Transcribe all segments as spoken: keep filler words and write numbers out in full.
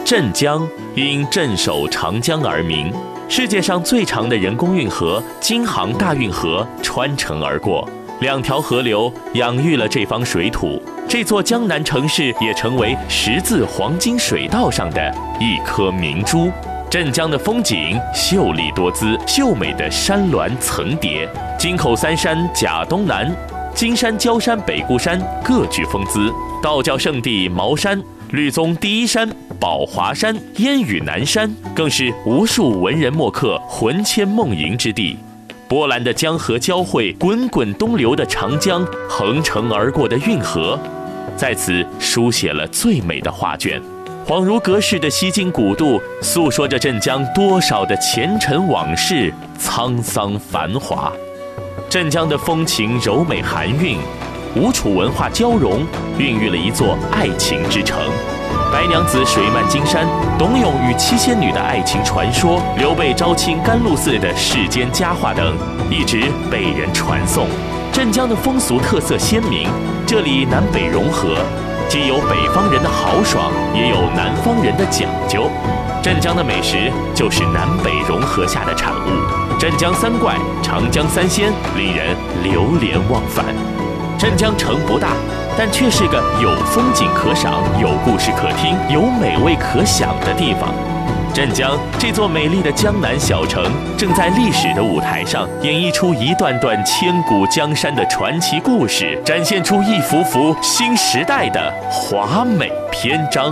镇江因镇守长江而名，世界上最长的人工运河京杭大运河穿城而过，两条河流养育了这方水土，这座江南城市也成为十字黄金水道上的一颗明珠。镇江的风景秀丽多姿，秀美的山峦层叠，京口三山甲东南、金山、焦山、北固山各具风姿，道教圣地茅山、律宗第一山宝华山、烟雨南山更是无数文人墨客魂牵梦萦之地。波澜的江河交汇，滚滚东流的长江，横城而过的运河，在此书写了最美的画卷。恍如隔世的西京古渡，诉说着镇江多少的前尘往事，沧桑繁华。镇江的风情柔美含韵，吴楚文化交融，孕育了一座爱情之城。白娘子水漫金山，董永与七仙女的爱情传说，刘备招亲甘露寺的世间佳话等，一直被人传颂。镇江的风俗特色鲜明，这里南北融合，既有北方人的豪爽，也有南方人的讲究。镇江的美食就是南北融合下的产物。镇江三怪、长江三鲜，令人流连忘返。镇江城不大，但却是个有风景可赏、有故事可听、有美味可享的地方。镇江这座美丽的江南小城，正在历史的舞台上演绎出一段段千古江山的传奇故事，展现出一幅幅新时代的华美篇章。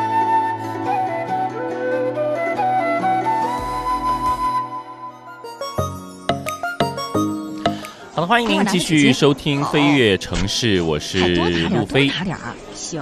好的，欢迎您继续收听《飞跃城市》，我是路飞。行。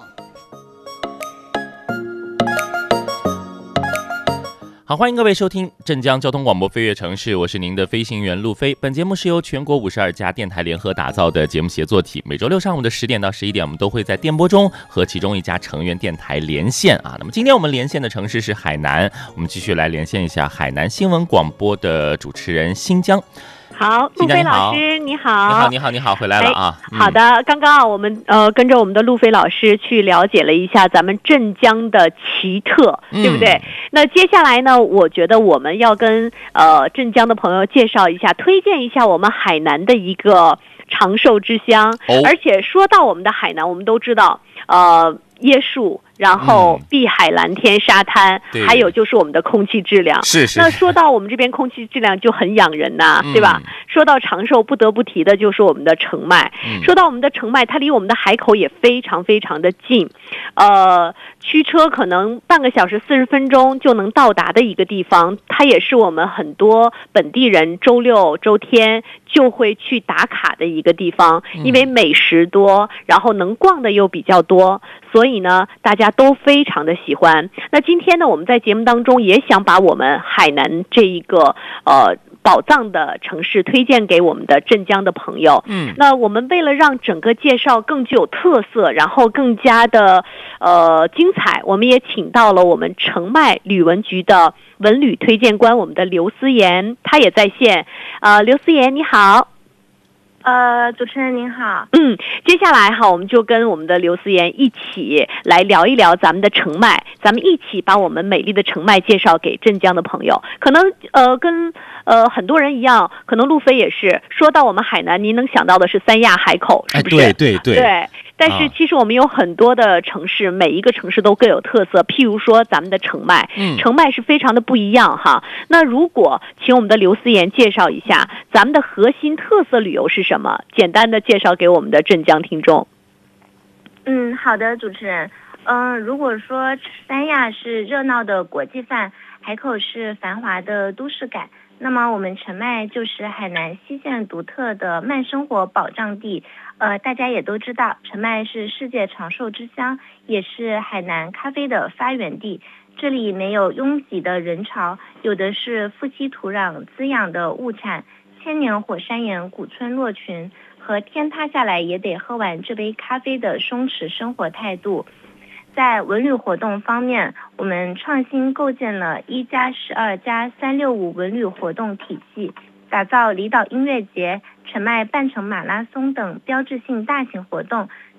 好，欢迎各位收听镇江交通广播《飞跃城市》，我是您的飞行员路飞。本节目是由全国五十二家电台联合打造的节目协作体，每周六上午的十点到十一点，我们都会在电波中和其中一家成员电台连线啊。那么今天我们连线的城市是海南，我们继续来连线一下海南新闻广播的主持人新疆。 好，路飞老师你好。 你好，你好，你好，回来了啊。 哎嗯、好的，刚刚啊，我们呃跟着我们的路飞老师去了解了一下咱们镇江的奇特，嗯、对不对？那接下来呢，我觉得我们要跟呃镇江的朋友介绍一下，推荐一下我们海南的一个长寿之乡。哦、而且说到我们的海南，我们都知道，呃，椰树。然后碧海蓝天沙滩、嗯、还有就是我们的空气质量。 是是。 那说到我们这边空气质量就很养人呐、嗯、对吧？说到长寿不得不提的就是我们的澄迈、嗯、说到我们的澄迈，它离我们的海口也非常非常的近，呃驱车可能半个小时四十分钟就能到达的一个地方，它也是我们很多本地人周六周天就会去打卡的一个地方，因为美食多，然后能逛的又比较多，所以呢大家都非常的喜欢。那今天呢，我们在节目当中也想把我们海南这一个呃宝藏的城市推荐给我们的镇江的朋友。嗯，那我们为了让整个介绍更具有特色，然后更加的呃精彩，我们也请到了我们澄迈旅文局的文旅推荐官，我们的刘思妍，她也在线。呃，刘思妍你好。 呃，主持人您好。 嗯，接下来哈，我们就跟我们的刘思妍一起来聊一聊咱们的澄迈，咱们一起把我们美丽的澄迈介绍给镇江的朋友。可能呃跟呃很多人一样，可能路飞也是，说到我们海南，您能想到的是三亚海口，是不是？ 哎、对对对。 对。但是其实我们有很多的城市，每一个城市都各有特色。譬如说咱们的澄迈，嗯，澄迈是非常的不一样哈。那如果请我们的刘思妍介绍一下咱们的核心特色旅游是什么，简单的介绍给我们的镇江听众。 嗯，好的，主持人。嗯、呃，如果说三亚是热闹的国际范，海口是繁华的都市感，那么我们澄迈就是海南西线独特的慢生活保障地。呃，大家也都知道，澄迈是世界长寿之乡，也是海南咖啡的发源地。这里没有拥挤的人潮，有的是富瘠土壤滋养的物产，千年火山岩古村落群和天塌下来也得喝完这杯咖啡的松弛生活态度。在文旅活动方面，我们创新构建了一加十二加三六五文旅活动体系，打造离岛音乐节、澄迈半程马拉松等标志性大型活动，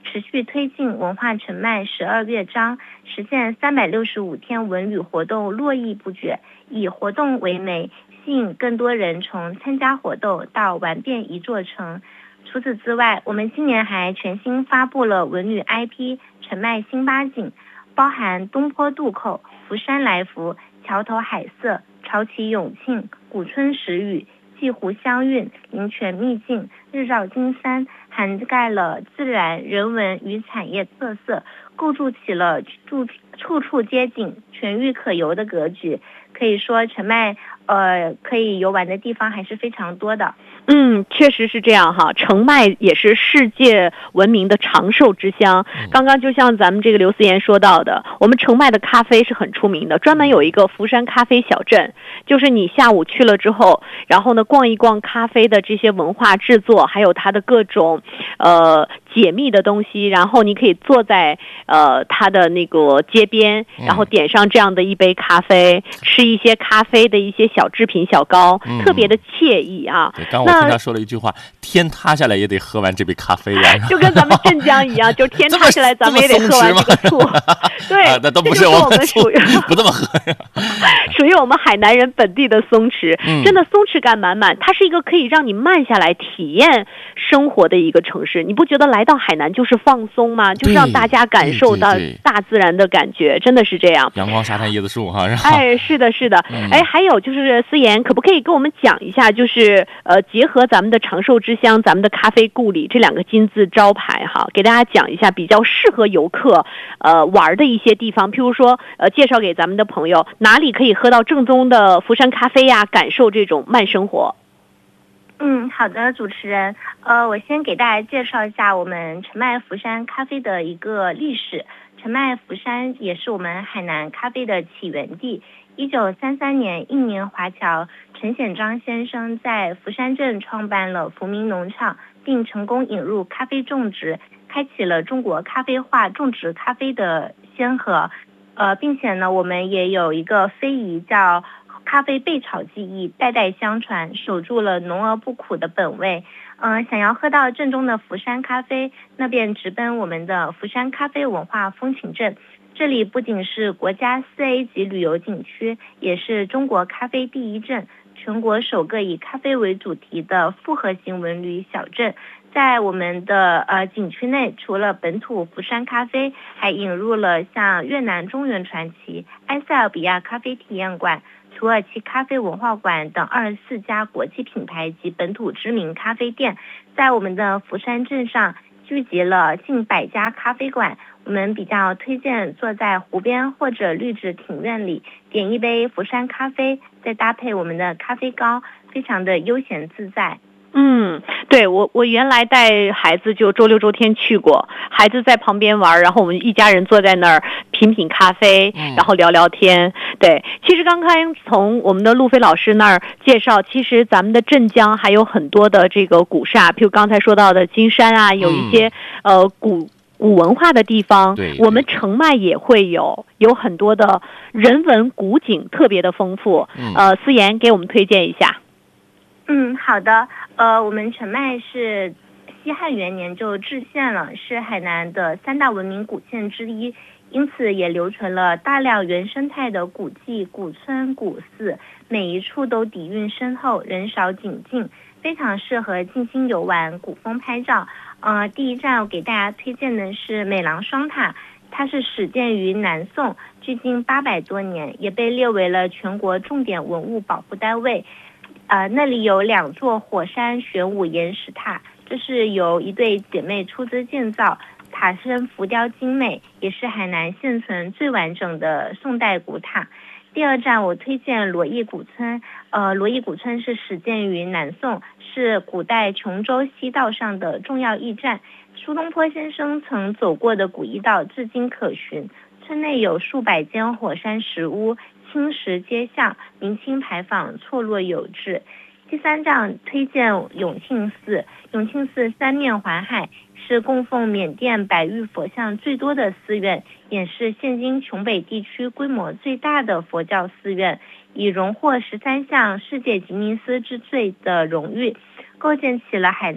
持续推进文化陈迈十二乐章，实现三百六十五天文旅活动络绎不绝，以活动为媒，吸引更多人从参加活动到玩遍一座城。除此之外，我们今年还全新发布了文旅 I P 陈迈新八景，包含东坡渡口、福山来福、桥头海色、潮起永庆、古村石屿、蓟湖相韵、灵泉秘境、日照金山，涵盖了自然、人文与产业特色，构筑起了处处处皆景、全域可游的格局。可以说陈迈呃可以游玩的地方还是非常多的。 嗯，确实是这样哈。澄迈也是世界闻名的长寿之乡。刚刚就像咱们这个刘思妍说到的，我们澄迈的咖啡是很出名的，专门有一个福山咖啡小镇，就是你下午去了之后，然后呢逛一逛咖啡的这些文化制作，还有它的各种呃解密的东西，然后你可以坐在呃它的那个街边，然后点上这样的一杯咖啡，吃一些咖啡的一些小制品小糕，嗯、特别的惬意啊。 对，刚我听他说了一句话，天塌下来也得喝完这杯咖啡呀， 就跟咱们镇江一样，就天塌下来咱们也得喝完这个醋。对， 啊、那都不是我们属于不这么喝呀， 属于我们海南人本地的松弛，嗯、真的松弛感满满。它是一个可以让你慢下来体验生活的一个城市。你不觉得来到海南就是放松吗？就是让大家感受到大自然的感觉，真的是这样。 阳光、沙滩、椰子树，哈， 哎，是的，是的。嗯、哎，还有就是思妍，可不可以跟我们讲一下，就是呃，结合咱们的长寿之乡、咱们的咖啡故里这两个金字招牌哈，给大家讲一下比较适合游客呃玩的一些地方，譬如说呃，介绍给咱们的朋友哪里可以喝到正宗的福山咖啡呀，感受这种慢生活。 嗯，好的，主持人，呃，我先给大家介绍一下我们澄迈福山咖啡的一个历史。澄迈福山也是我们海南咖啡的起源地。一九三三年，印尼华侨陈显章先生在福山镇创办了福明农场，并成功引入咖啡种植，开启了中国咖啡化种植咖啡的先河。呃，并且呢，我们也有一个非遗叫咖啡焙炒技艺，代代相传，守住了浓而不苦的本味。嗯、呃，想要喝到正宗的福山咖啡，那便直奔我们的福山咖啡文化风情镇。这里不仅是国家四 A 级旅游景区，也是中国咖啡第一镇，全国首个以咖啡为主题的复合型文旅小镇。在我们的呃景区内，除了本土福山咖啡，还引入了像越南中原传奇、埃塞俄比亚咖啡体验馆、土耳其咖啡文化馆等二十四家国际品牌及本土知名咖啡店。在我们的福山镇上聚集了近百家咖啡馆，我们比较推荐坐在湖边或者绿植庭院里，点一杯福山咖啡，再搭配我们的咖啡糕，非常的悠闲自在。 嗯，对，我我原来带孩子就周六周天去过，孩子在旁边玩，然后我们一家人坐在那儿品品咖啡，然后聊聊天。对，其实刚刚从我们的路飞老师那儿介绍，其实咱们的镇江还有很多的这个古刹，譬如刚才说到的金山啊，有一些、嗯、呃古古文化的地方，我们澄迈也会有有很多的人文古景，特别的丰富。嗯、呃，思妍给我们推荐一下。 嗯，好的。呃，我们澄迈是西汉元年就置县了，是海南的三大文明古县之一，因此也留存了大量原生态的古迹、古村、古寺，每一处都底蕴深厚，人少景静，非常适合静心游玩、古风拍照。呃，第一站我给大家推荐的是美廊双塔，它是始建于南宋，距今八百多年，也被列为了全国重点文物保护单位。呃，那里有两座火山玄武岩石塔，这是由一对姐妹出资建造，塔身浮雕精美，也是海南现存最完整的宋代古塔。第二站我推荐罗邑古村，呃，罗邑古村是始建于南宋，是古代琼州西道上的重要驿站。苏东坡先生曾走过的古驿道至今可寻，村内有数百间火山石屋，青石街巷，明清牌坊错落有致。第三站推荐永庆寺，永庆寺三面环海，是供奉缅甸百玉佛像最多的寺院，也是现今琼北地区规模最大的佛教寺院，以荣获十三项世界吉尼斯之最的荣誉，构建起了海南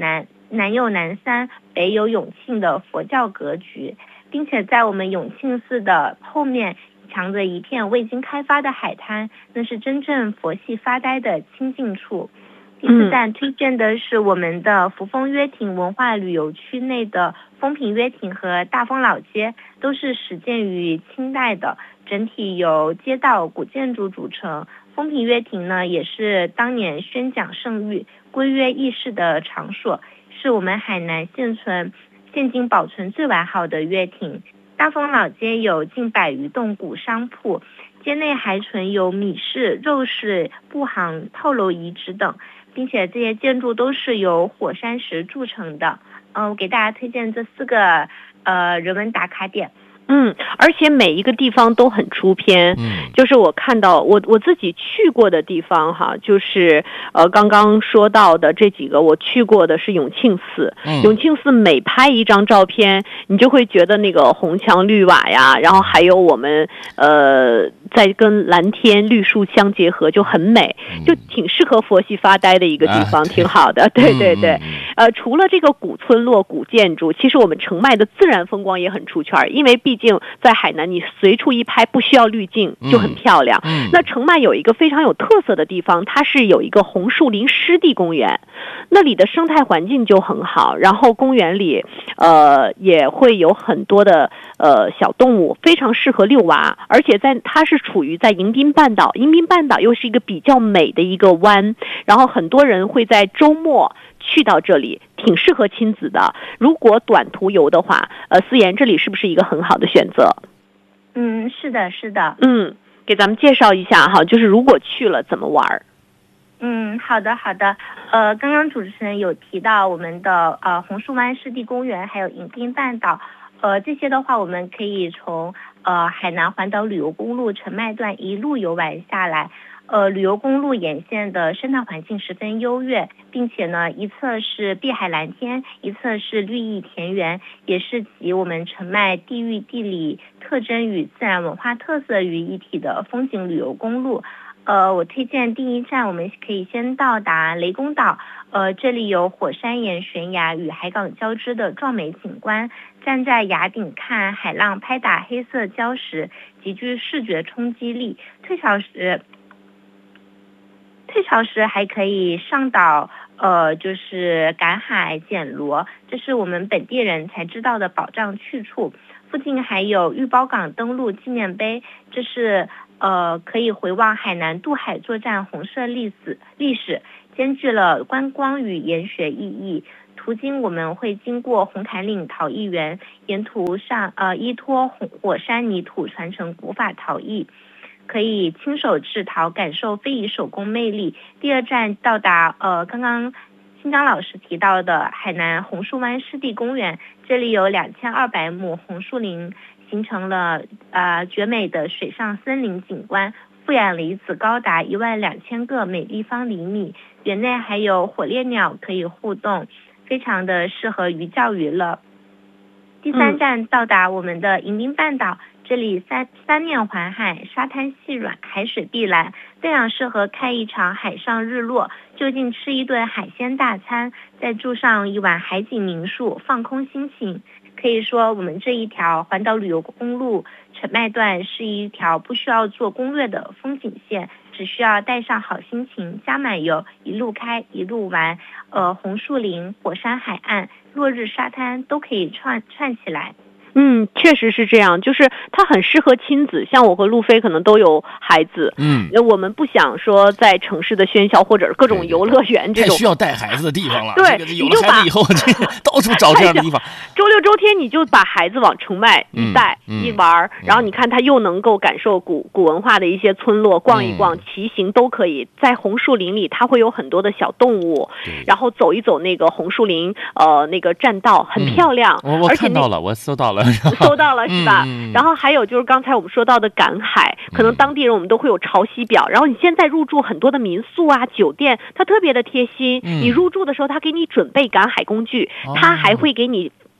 南有南山，北有永庆的佛教格局，并且在我们永庆寺的后面藏着一片未经开发的海滩，那是真正佛系发呆的清净处。第四站推荐的是我们的扶风约亭文化旅游区内的风平约亭和大丰老街，都是始建于清代的，整体由街道古建筑组成。风平约亭呢，也是当年宣讲圣谕、规约议事的场所，是我们海南现存现今保存最完好的约亭。大丰老街有近百余栋古商铺，街内还存有米市、肉市、布行、炮楼遗址等，并且这些建筑都是由火山石铸成的。嗯、呃，我给大家推荐这四个呃人文打卡点。 嗯，而且每一个地方都很出片。 嗯， 就是我看到我我自己去过的地方哈，就是呃刚刚说到的这几个，我去过的是永庆寺。 嗯， 永庆寺每拍一张照片，你就会觉得那个红墙绿瓦呀，然后还有我们呃在跟蓝天绿树相结合，就很美，就挺适合佛系发呆的一个地方，啊、挺好的。对对对，嗯、呃，除了这个古村落、古建筑，其实我们澄迈的自然风光也很出圈，因为毕竟在海南，你随处一拍不需要滤镜就很漂亮。 嗯嗯、 那澄迈有一个非常有特色的地方，它是有一个红树林湿地公园，那里的生态环境就很好，然后公园里呃也会有很多的呃小动物，非常适合遛娃，而且在它是处于在迎宾半岛，迎宾半岛又是一个比较美的一个湾，然后很多人会在周末去到这里，挺适合亲子的。如果短途游的话，呃，思妍这里是不是一个很好的选择？ 嗯，是的，是的。 嗯，给咱们介绍一下哈，就是如果去了怎么玩？ 嗯，好的，好的。呃，刚刚主持人有提到我们的呃红树湾湿地公园，还有迎宾半岛，呃，这些的话，我们可以从呃海南环岛旅游公路澄迈段一路游玩下来。呃，旅游公路沿线的生态环境十分优越，并且呢，一侧是碧海蓝天，一侧是绿意田园，也是集我们澄迈地域地理特征与自然文化特色于一体的风景旅游公路。呃，我推荐第一站，我们可以先到达雷公岛。呃，这里有火山岩悬崖与海港交织的壮美景观，站在崖顶看海浪拍打黑色礁石，极具视觉冲击力。退潮时。退潮时还可以上岛，呃，就是赶海捡螺，这是我们本地人才知道的宝藏去处。附近还有玉包港登陆纪念碑，这是呃可以回望海南渡海作战红色历史历史，兼具了观光与研学意义。途经我们会经过红坎岭陶艺园，沿途上呃依托火山泥土传承古法陶艺。可以亲手制陶，感受非遗手工魅力。第二站到达呃，刚刚新疆老师提到的海南红树湾湿地公园，这里有两千二百亩红树林，形成了呃绝美的水上森林景观，负氧离子高达一万两千个每立方厘米，园内还有火烈鸟可以互动，非常的适合寓教于乐。第三站到达我们的迎宾半岛。嗯这里三三面环海，沙滩细软，海水碧蓝，非常适合看一场海上日落，就近吃一顿海鲜大餐，再住上一晚海景民宿，放空心情。可以说，我们这一条环岛旅游公路澄迈段是一条不需要做攻略的风景线，只需要带上好心情，加满油，一路开一路玩。呃，红树林、火山海岸、落日沙滩都可以串串起来。 嗯，确实是这样，就是它很适合亲子，像我和路飞可能都有孩子， 嗯， 我们不想说在城市的喧嚣或者各种游乐园这种， 太需要带孩子的地方了。 对， 这个、有了孩子以后，这个到处找这样的地方。 周六周天你就把孩子往澄迈一带、 嗯、 一玩、嗯，然后你看他又能够感受古古文化的一些村落，逛一逛，嗯、骑行都可以。在红树林里，它会有很多的小动物，然后走一走那个红树林呃那个栈道，很漂亮。 嗯、我我看到了，我搜到了。 搜到了是吧、 嗯？ 然后还有就是刚才我们说到的赶海，可能当地人我们都会有潮汐表，然后你现在入住很多的民宿啊、酒店，它特别的贴心。 嗯、 你入住的时候，他给你准备赶海工具，他、哦、还会给你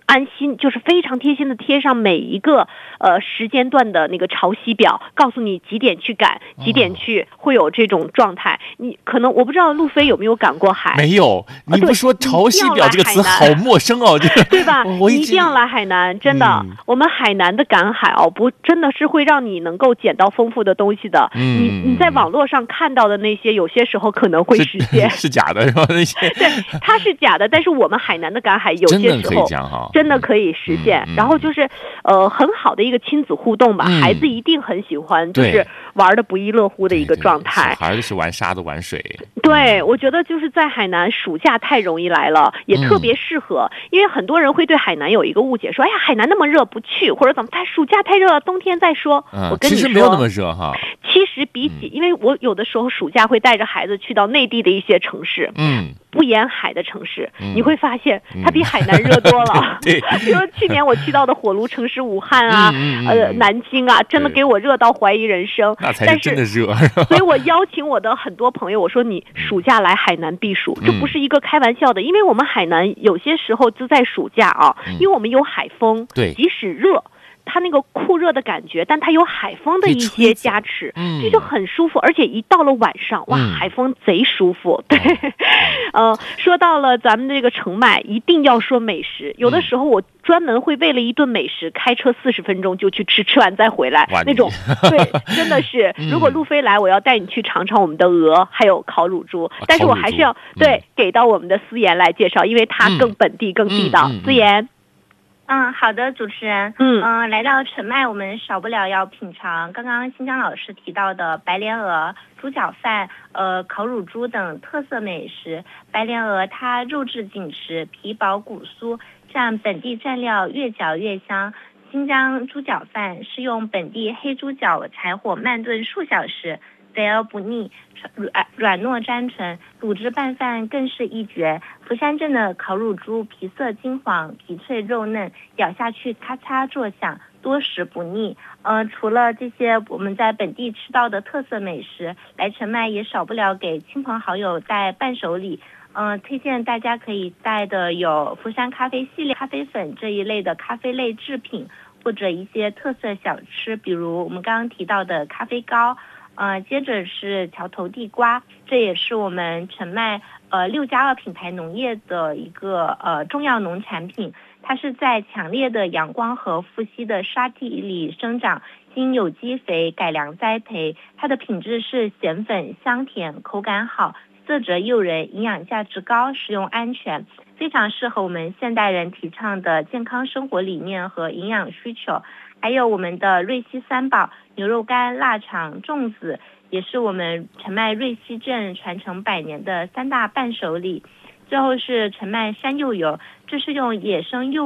安心，就是非常贴心的贴上每一个呃时间段的那个潮汐表，告诉你几点去赶，几点去会有这种状态。你可能我不知道路飞有没有赶过海？ 没有，你不说潮汐表这个词好陌生哦， 对吧？你一定要来海南，真的，嗯、我们海南的赶海哦，不真的是会让你能够捡到丰富的东西的。嗯、你你在网络上看到的那些，有些时候可能会实现， 是, 是假的，是吧？那些对，它是假的，但是我们海南的赶海有些时候真的可以实现。嗯、然后就是呃很好的一个亲子互动吧，嗯、孩子一定很喜欢，就是玩的不亦乐乎的一个状态。 小孩就是玩沙子玩水。 对，我觉得就是在海南暑假太容易来了，也特别适合，嗯、因为很多人会对海南有一个误解，说哎呀海南那么热不去，或者怎么，他暑假太热了，冬天再说。 嗯、 我跟你说， 其实没有那么热哈。 其实比起，嗯、因为我有的时候暑假会带着孩子去到内地的一些城市，嗯，不沿海的城市，嗯、你会发现它比海南热多了。 对， 比如去年我去到的火炉城市武汉啊，嗯、呃南京啊，真的给我热到怀疑人生。 那才是真的热。 所以我邀请我的很多朋友，我说你暑假来海南避暑，嗯、这不是一个开玩笑的，因为我们海南有些时候就在暑假啊，嗯、因为我们有海风， 对， 即使热。它那个酷热的感觉，但它有海风的一些加持，嗯、这就很舒服。而且一到了晚上，哇，嗯、海风贼舒服。对，呃，说到了咱们这个澄迈，一定要说美食。有的时候我专门会为了一顿美食开车四十分钟就去吃，吃完再回来那种。对，真的是。如果路飞来，我要带你去尝尝我们的鹅，还有烤乳猪。啊、但是我还是要对、嗯、给到我们的思妍来介绍，因为它更本地、嗯、更地道。思妍。 嗯，好的，主持人。嗯嗯、呃，来到澄迈，我们少不了要品尝刚刚新疆老师提到的白莲鹅、猪脚饭、呃烤乳猪等特色美食。白莲鹅它肉质紧实，皮薄骨酥，蘸本地蘸料越嚼越香。新疆猪脚饭是用本地黑猪脚柴火慢炖数小时，肥而不腻，软软糯粘醇，卤汁拌饭更是一绝。福山镇的烤乳猪皮色金黄，皮脆肉嫩，咬下去咔嚓作响，多食不腻。呃，除了这些我们在本地吃到的特色美食，来澄迈也少不了给亲朋好友带伴手礼。嗯、呃，推荐大家可以带的有福山咖啡系列咖啡粉这一类的咖啡类制品，或者一些特色小吃，比如我们刚刚提到的咖啡糕。呃，接着是桥头地瓜，这也是我们澄迈呃六加二品牌农业的一个呃重要农产品。它是在强烈的阳光和富硒的沙地里生长，经有机肥改良栽培，它的品质是咸粉香甜，口感好，色泽诱人，营养价值高，食用安全，非常适合我们现代人提倡的健康生活理念和营养需求。还有我们的瑞西三宝牛肉干、腊肠、粽子，也是我们澄迈瑞西镇传承百年的三大伴手礼。最后是澄迈山柚油，这是用野生柚